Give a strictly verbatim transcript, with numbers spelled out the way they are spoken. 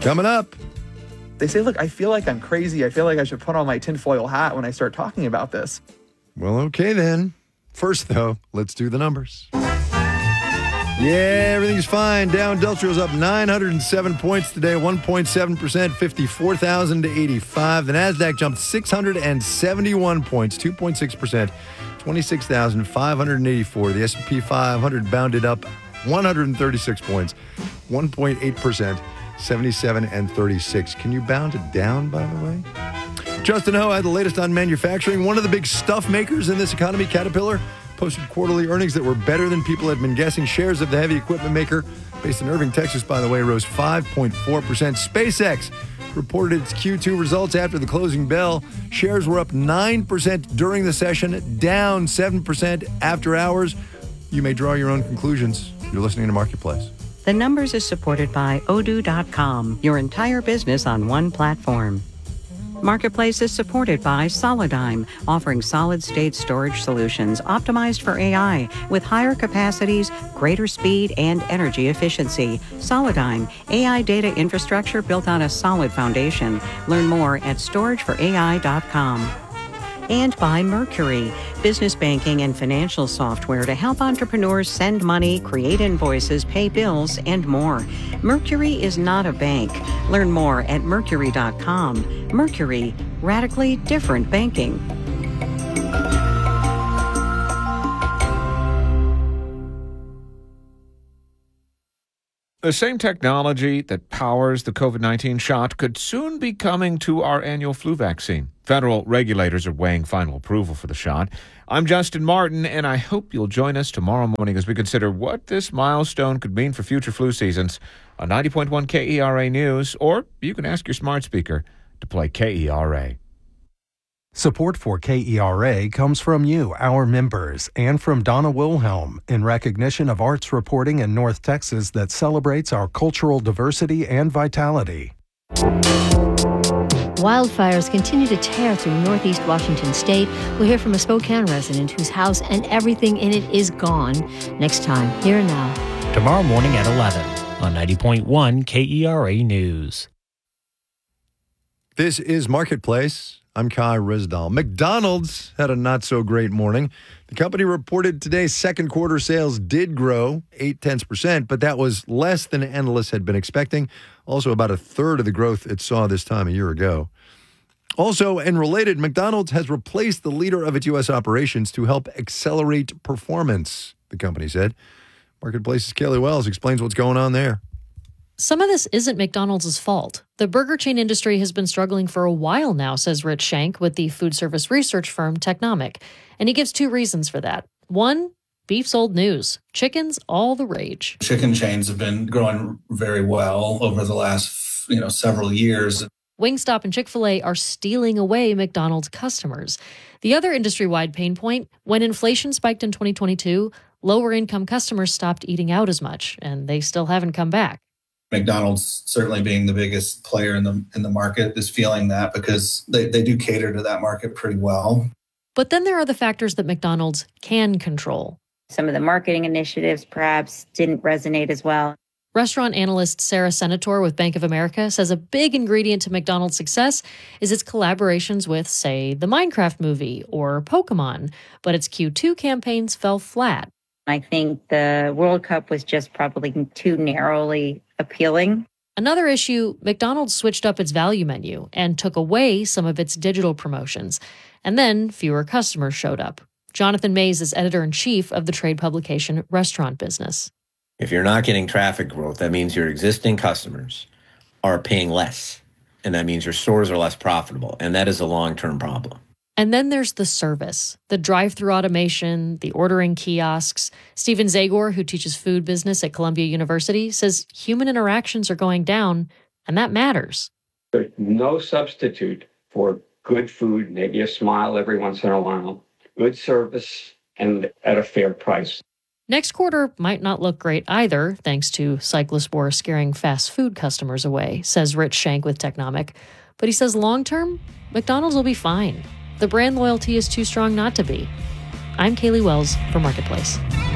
Coming up. They say, look, I feel like I'm crazy. I feel like I should put on my tinfoil hat when I start talking about this. Well, okay then. First, though, let's do the numbers. Yeah, everything's fine. Dow Industrial's up nine hundred seven points today, one point seven percent, fifty-four thousand eighty-five. The NASDAQ jumped six hundred seventy-one points, two point six percent, twenty-six thousand five hundred eighty-four. The S and P five hundred bounded up one hundred thirty-six points, one point eight percent, seventy-seven and thirty-six. Can you bound it down, by the way? Justin Ho had the latest on manufacturing. One of the big stuff makers in this economy, Caterpillar, posted quarterly earnings that were better than people had been guessing. Shares of the heavy equipment maker, based in Irving, Texas, by the way, rose five point four percent. SpaceX reported its Q two results after the closing bell. Shares were up nine percent during the session, down seven percent after hours. You may draw your own conclusions. You're listening to Marketplace. The Numbers is supported by Odoo dot com, your entire business on one platform. Marketplace is supported by Solidigm, offering solid-state storage solutions optimized for A I with higher capacities, greater speed, and energy efficiency. Solidigm, A I data infrastructure built on a solid foundation. Learn more at storage for A I dot com. And by Mercury, business banking and financial software to help entrepreneurs send money, create invoices, pay bills, and more. Mercury is not a bank. Learn more at mercury dot com. Mercury, radically different banking. The same technology that powers the COVID nineteen shot could soon be coming to our annual flu vaccine. Federal regulators are weighing final approval for the shot. I'm Justin Martin, and I hope you'll join us tomorrow morning as we consider what this milestone could mean for future flu seasons on ninety point one K E R A News, or you can ask your smart speaker to play K E R A. Support for K E R A comes from you, our members, and from Donna Wilhelm in recognition of arts reporting in North Texas that celebrates our cultural diversity and vitality. Wildfires continue to tear through northeast Washington state. We'll hear from a Spokane resident whose house and everything in it is gone. Next time, Here and Now. Tomorrow morning at eleven on ninety point one K E R A News. This is Marketplace. I'm Kai Rizdal. McDonald's had a not-so-great morning. The company reported today's second quarter sales did grow eight tenths percent, but that was less than analysts had been expecting. Also, about a third of the growth it saw this time a year ago. Also, and related, McDonald's has replaced the leader of its U S operations to help accelerate performance, the company said. Marketplace's Kelly Wells explains what's going on there. Some of this isn't McDonald's fault. The burger chain industry has been struggling for a while now, says Rich Shank with the food service research firm Technomic. And he gives two reasons for that. One, beef's old news. Chicken's all the rage. Chicken chains have been growing very well over the last, you know, several years. Wingstop and Chick-fil-A are stealing away McDonald's customers. The other industry-wide pain point, when inflation spiked in twenty twenty-two, lower-income customers stopped eating out as much, and they still haven't come back. McDonald's, certainly being the biggest player in the in the market, is feeling that because they, they do cater to that market pretty well. But then there are the factors that McDonald's can control. Some of the marketing initiatives perhaps didn't resonate as well. Restaurant analyst Sarah Senator with Bank of America says a big ingredient to McDonald's success is its collaborations with, say, the Minecraft movie or Pokemon, but its Q two campaigns fell flat. I think the World Cup was just probably too narrowly appealing. Another issue, McDonald's switched up its value menu and took away some of its digital promotions. And then fewer customers showed up. Jonathan Mays is editor-in-chief of the trade publication Restaurant Business. If you're not getting traffic growth, that means your existing customers are paying less. And that means your stores are less profitable. And that is a long-term problem. And then there's the service, the drive-through automation, the ordering kiosks. Stephen Zagor, who teaches food business at Columbia University, says human interactions are going down, and that matters. There's no substitute for good food, maybe a smile every once in a while, good service, and at a fair price. Next quarter might not look great either, thanks to cyclospore scaring fast food customers away, says Rich Shank with Technomic. But he says long-term, McDonald's will be fine. The brand loyalty is too strong not to be. I'm Kaylee Wells for Marketplace.